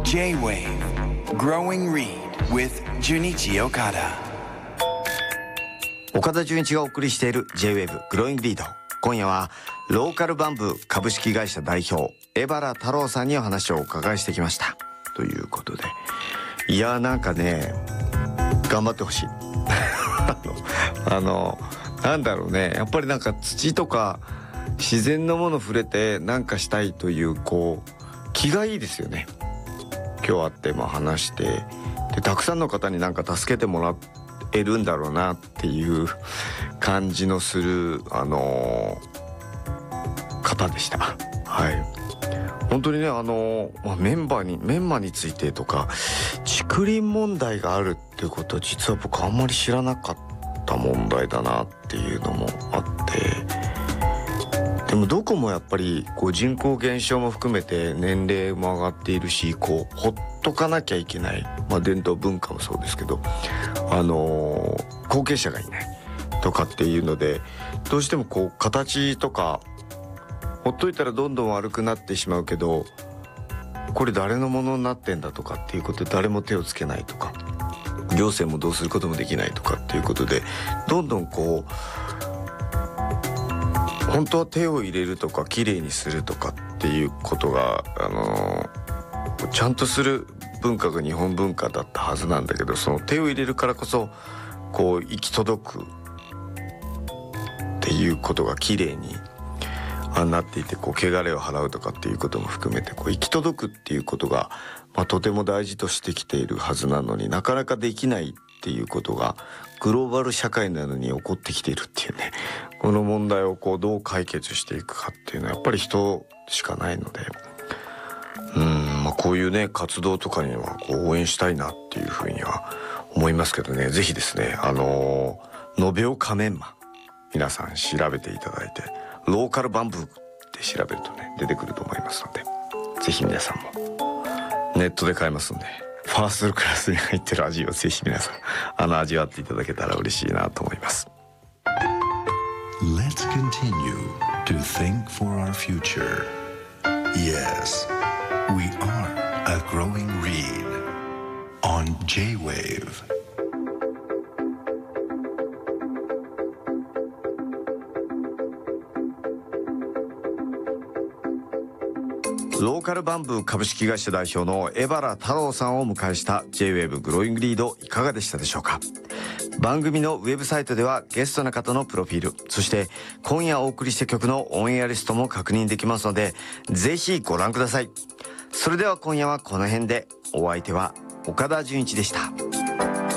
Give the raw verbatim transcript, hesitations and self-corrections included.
J-Wave Growing Reed with Junichi Okada。 岡田准一がお送りしている J-ウェーブ Growing Reed。 今夜はローカルバンブー株式会社代表江原太郎さんにお話をお伺いしてきましたということで、いやなんかね頑張ってほしいあのあのなんだろうね、やっぱりなんか土とか自然のもの触れてなんかしたいというこう気がいいですよね。今日会ってまあ話してでたくさんの方になんか助けてもらえるんだろうなっていう感じのするあのー、方でした。はい。本当にねあのーまあ、メンバーにメンマについてとか竹林問題があるっていうことは実は僕あんまり知らなかった問題だなっていうのもあって。でもどこもやっぱりこう人口減少も含めて年齢も上がっているし、こうほっとかなきゃいけない、まあ、伝統文化もそうですけど、あのー、後継者がいないとかっていうのでどうしてもこう形とかほっといたらどんどん悪くなってしまうけど、これ誰のものになってんだとかっていうことで誰も手をつけないとか、行政もどうすることもできないとかっていうことでどんどんこう本当は手を入れるとかきれいにするとかっていうことが、あのー、ちゃんとする文化が日本文化だったはずなんだけど、その手を入れるからこそこう行き届くっていうことがきれいになっていて、こう汚れを払うとかっていうことも含めてこう行き届くっていうことが、まあ、とても大事としてきているはずなのになかなかできないっていうことがグローバル社会なのに起こってきているっていうね、この問題をこうどう解決していくかっていうのはやっぱり人しかないので、うん、まあ、こういうね活動とかにはこう応援したいなっていうふうには思いますけどね。ぜひですねあのー、延岡メンマ皆さん調べていただいて、ローカルバンブーって調べるとね出てくると思いますので、ぜひ皆さんもネットで買えますんで、ファーストクラスに入ってる味をぜひ皆さんあの味わっていただけたら嬉しいなと思います。 Let's continue to think for our future. Yes, we are a growing reed on J-Wave。 ローカルバンブー株式会社代表の江原太郎さんをお迎えした J-ウェーブ グローイングリードいかがでしたでしょうか。番組のウェブサイトではゲストの方のプロフィール、そして今夜お送りした曲のオンエアリストも確認できますのでぜひご覧ください。それでは今夜はこの辺で、お相手は岡田准一でした。